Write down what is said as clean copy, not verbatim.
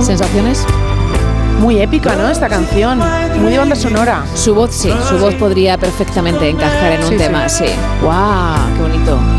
¿Sensaciones? Muy épica, ¿no? Esta canción, muy de banda sonora. Su voz sí, su voz podría perfectamente encajar en un tema, sí. ¡Guau! ¡Qué bonito!